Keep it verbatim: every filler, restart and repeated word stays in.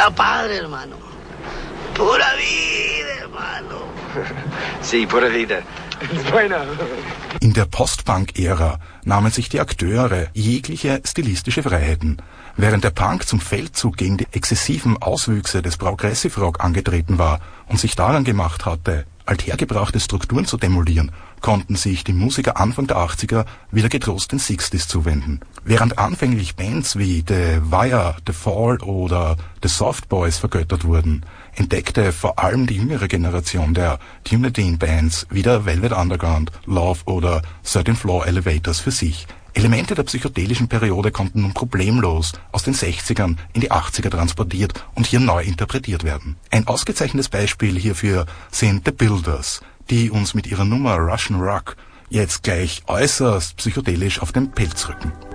Está padre, hermano. Pura vida, hermano. Sí, pura vida. Bueno. In der Post-Punk-Ära nahmen sich die Akteure jegliche stilistische Freiheiten. Während der Punk zum Feldzug gegen die exzessiven Auswüchse des Progressive Rock angetreten war und sich daran gemacht hatte, althergebrachte Strukturen zu demolieren, konnten sich die Musiker Anfang der achtziger wieder getrost den Sixties zuwenden. Während anfänglich Bands wie The Wire, The Fall oder The Soft Boys vergöttert wurden, entdeckte vor allem die jüngere Generation der Tunadine-Bands wie der Velvet Underground, Love oder thirteenth Floor Elevators für sich. Elemente der psychedelischen Periode konnten nun problemlos aus den sechzigern in die achtziger transportiert und hier neu interpretiert werden. Ein ausgezeichnetes Beispiel hierfür sind The Builders, die uns mit ihrer Nummer Russian Rock jetzt gleich äußerst psychedelisch auf den Pelz rücken.